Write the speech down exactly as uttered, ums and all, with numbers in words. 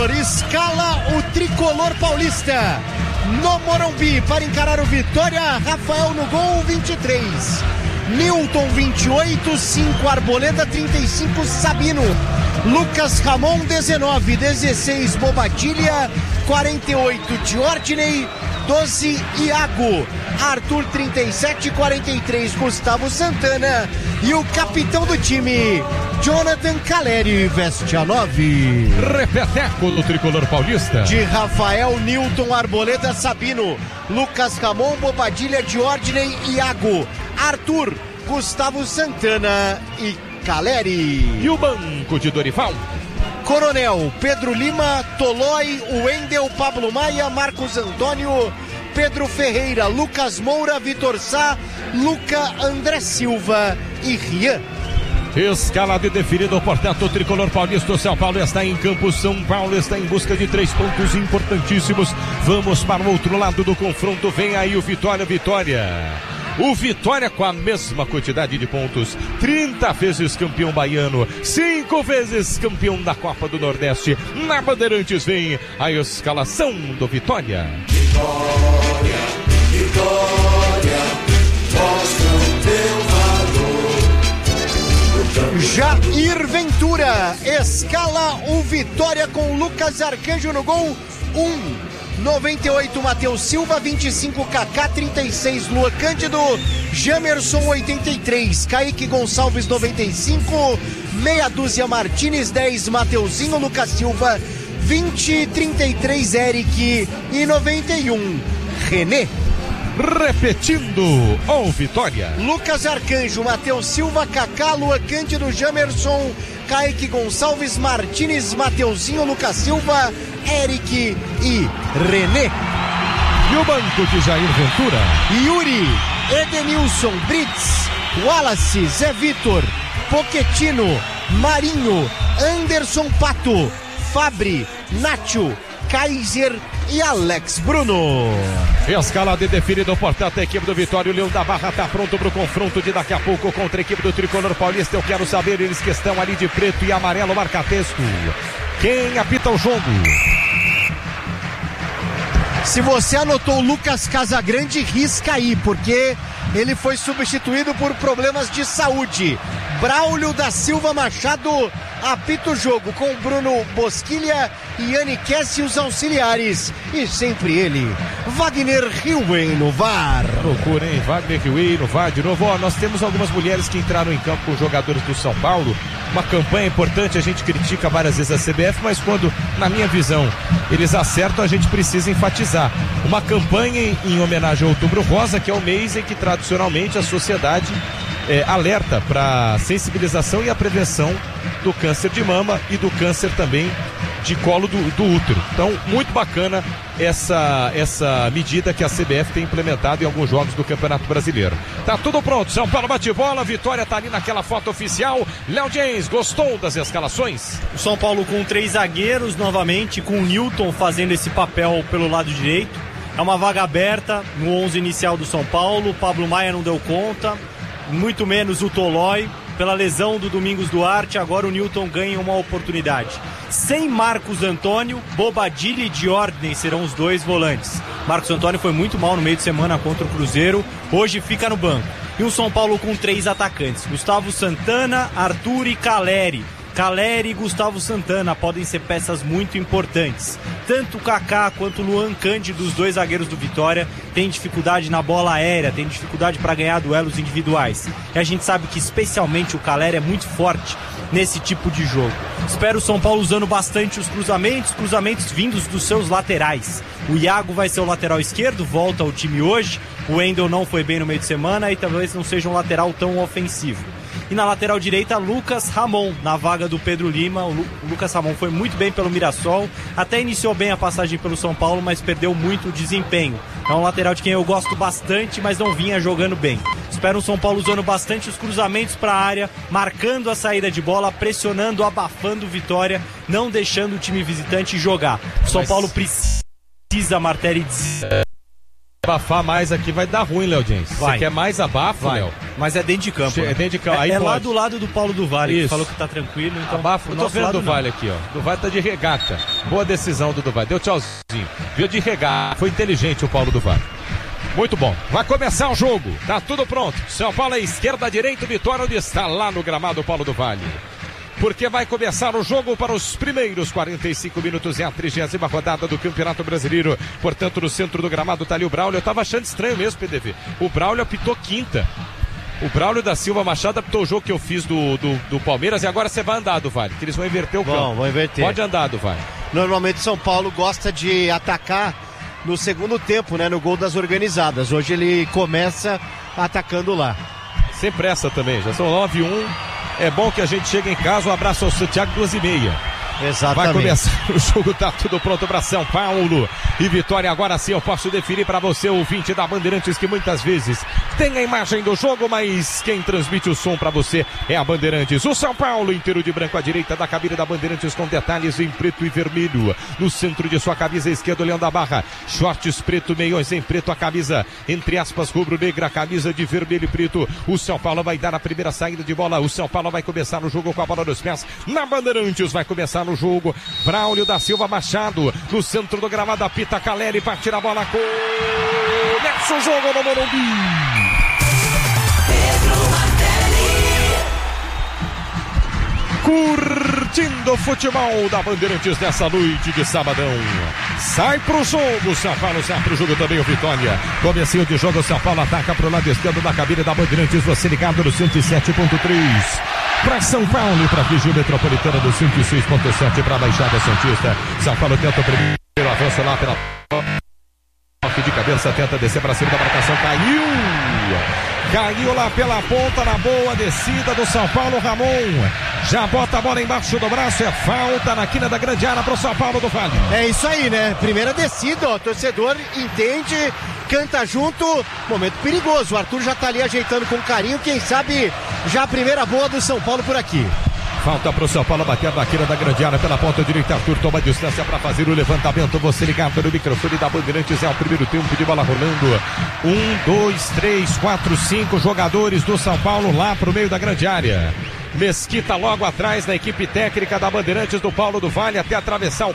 Júnior escala o tricolor paulista no Morumbi para encarar o Vitória. Rafael no gol, vinte e três. Newton, vinte e oito. cinco Arboleda, trinta e cinco Sabino. Lucas Ramon, dezenove. dezesseis Bobadilha, quarenta e oito Diordney, doze Iago. Arthur, trinta e sete. quarenta e três Gustavo Santana. E o capitão do time, Jonathan Caleri, veste a nove. Repeteco do tricolor paulista. De Rafael, Newton, Arboleda, Sabino, Lucas Ramon, Bobadilha, Diordney, Iago, Arthur, Gustavo Santana e Caleri. E o banco de Dorival? Coronel, Pedro Lima, Tolói, Wendel, Pablo Maia, Marcos Antônio, Pedro Ferreira, Lucas Moura, Vitor Sá, Luca, André Silva e Rian. Escalado e definido, portanto, o tricolor paulista. O São Paulo está em campo, São Paulo está em busca de três pontos importantíssimos. Vamos para o outro lado do confronto, vem aí o Vitória, Vitória. O Vitória com a mesma quantidade de pontos, trinta vezes campeão baiano, cinco vezes campeão da Copa do Nordeste. Na Bandeirantes vem a escalação do Vitória. Vitória, Vitória, mostra o teu valor. Jair Ventura escala o Vitória com Lucas Arcanjo no gol, um. noventa e oito Matheus Silva, vinte e cinco Kaká, trinta e seis Lua Cândido, Jamerson, oitenta e três Kaique Gonçalves, noventa e cinco, meia dúzia Martínez, dez Mateuzinho, Lucas Silva, vinte, trinta e três Eric e noventa e um René. Repetindo, o Vitória. Lucas Arcanjo, Matheus Silva, Kaká, Lua Cândido, Jamerson, Kaique Gonçalves, Martínez, Mateuzinho, Lucas Silva, Eric e René. E o banco de Jair Ventura? Yuri, Edenilson, Brits, Wallace, Zé Vitor, Pochettino, Marinho, Anderson Pato, Fabri, Nacho, Kaiser e Alex Bruno. Escalado e definido, portanto, a equipe do Vitória. O Leão da Barra está pronto para o confronto de daqui a pouco contra a equipe do tricolor paulista. Eu quero saber, eles que estão ali de preto e amarelo, marca-texto. Quem apita o jogo? Se você anotou o Lucas Casagrande, risca aí, porque ele foi substituído por problemas de saúde. Braulio da Silva Machado apita o jogo com Bruno Bosquilha e Yanni Kessi, os auxiliares. E sempre ele, Wagner Hilwen no V A R. Loucura, hein? Wagner Hilwen no V A R de novo. Ó, nós temos algumas mulheres que entraram em campo com jogadores do São Paulo. Uma campanha importante, a gente critica várias vezes a C B F, mas quando, na minha visão, eles acertam, a gente precisa enfatizar. Uma campanha em, em homenagem ao Outubro Rosa, que é o mês em que tradicionalmente a sociedade É, alerta para sensibilização e a prevenção do câncer de mama e do câncer também de colo do, do útero. Então, muito bacana essa, essa medida que a C B F tem implementado em alguns jogos do Campeonato Brasileiro. Tá tudo pronto, São Paulo bate bola, Vitória tá ali naquela foto oficial. Léo James, gostou das escalações? O São Paulo com três zagueiros novamente, com o Newton fazendo esse papel pelo lado direito. É uma vaga aberta no onze inicial do São Paulo. O Pablo Maia não deu conta, muito menos o Tolói. Pela lesão do Domingos Duarte, agora o Newton ganha uma oportunidade. Sem Marcos Antônio, Bobadilha e Diordney serão os dois volantes. Marcos Antônio foi muito mal no meio de semana contra o Cruzeiro, hoje fica no banco. E o São Paulo com três atacantes, Gustavo Santana, Arthur e Caleri. Caleri e Gustavo Santana podem ser peças muito importantes. Tanto o Kaká quanto o Luan Cândido, os dois zagueiros do Vitória, têm dificuldade na bola aérea, têm dificuldade para ganhar duelos individuais. E a gente sabe que especialmente o Caleri é muito forte nesse tipo de jogo. Espero o São Paulo usando bastante os cruzamentos, cruzamentos vindos dos seus laterais. O Iago vai ser o lateral esquerdo, volta ao time hoje. O Wendel não foi bem no meio de semana e talvez não seja um lateral tão ofensivo. E na lateral direita, Lucas Ramon, na vaga do Pedro Lima. O, Lu- o Lucas Ramon foi muito bem pelo Mirassol, até iniciou bem a passagem pelo São Paulo, mas perdeu muito o desempenho. É um lateral de quem eu gosto bastante, mas não vinha jogando bem. Espero o São Paulo usando bastante os cruzamentos para a área, marcando a saída de bola, pressionando, abafando o Vitória, não deixando o time visitante jogar. O São Mas... Paulo precisa, Martelli, abafar mais aqui vai dar ruim, Léo Jens. Você quer mais abafo, Léo? Mas é dentro de campo. É né? dentro de campo. Aí é, é pode. lá do lado do Paulo do Vale, Isso. que falou que tá tranquilo. Então, Abafo. Eu tô vendo do Vale aqui, ó. Do Vale tá de regata. Boa decisão do Vale. Deu tchauzinho. Viu de regata. Foi inteligente o Paulo do Vale. Muito bom. Vai começar o jogo. Tá tudo pronto. São Paulo à esquerda, direita, Vitória onde está lá no gramado Paulo do Vale. Porque vai começar o jogo para os primeiros quarenta e cinco minutos. É a trigésima rodada do Campeonato Brasileiro. Portanto, no centro do gramado tá ali o Braulio. Eu tava achando estranho mesmo, P D V. O Braulio apitou quinta. O Braulio da Silva Machado apitou o jogo que eu fiz do, do, do Palmeiras. E agora você vai andar, do Vale, que eles vão inverter o campo. Bom, vão inverter. Pode andar, do Vale. Normalmente São Paulo gosta de atacar no segundo tempo, né? No gol das organizadas. Hoje ele começa atacando lá. Sem pressa também. Já são nove a um. É bom que a gente chegue em casa. Um abraço ao Santiago, duas e meia. Exatamente. Vai começar o jogo, tá tudo pronto para São Paulo. E Vitória, agora sim eu posso definir para você, ouvinte da Bandeirantes, que muitas vezes tem a imagem do jogo, mas quem transmite o som para você é a Bandeirantes. O São Paulo inteiro de branco à direita da cabine da Bandeirantes, com detalhes em preto e vermelho. No centro de sua camisa esquerda, o Leão da Barra. Shorts preto, meiões em preto, a camisa, entre aspas, rubro-negra, a camisa de vermelho e preto. O São Paulo vai dar a primeira saída de bola. O São Paulo vai começar o jogo com a bola nos pés. Na Bandeirantes vai começar no jogo. Braulio da Silva Machado no centro do gramado, apita Caleri para tirar a bola. Começa o jogo no Morumbi. Curtindo o futebol da Bandeirantes nessa noite de sabadão. Sai pro jogo, São Paulo sai pro jogo também o Vitória. Comecinho de jogo, São Paulo ataca pro lado esquerdo da cabine da Bandeirantes. Você ligado no cento e sete ponto três. Para São Paulo, para a região metropolitana do cento e seis ponto sete, para a Baixada Santista. São Paulo tenta o primeiro avanço lá pela toque de cabeça, tenta descer para cima da marcação, caiu! Caiu lá pela ponta, na boa descida do São Paulo, Ramon. Já bota a bola embaixo do braço, é falta na quina da grande área para o São Paulo do Vale. É isso aí, né? Primeira descida, ó, torcedor entende, canta junto, momento perigoso. O Arthur já tá ali ajeitando com carinho, quem sabe já a primeira boa do São Paulo por aqui. Falta pro São Paulo bater na quina da grande área pela ponta direita. Arthur toma distância para fazer o levantamento. Você ligado no microfone da Bandeirantes. É o primeiro tempo de bola rolando. Um, dois, três, quatro, cinco jogadores do São Paulo lá pro meio da grande área. Mesquita logo atrás da equipe técnica da Bandeirantes do Paulo do Vale até atravessar o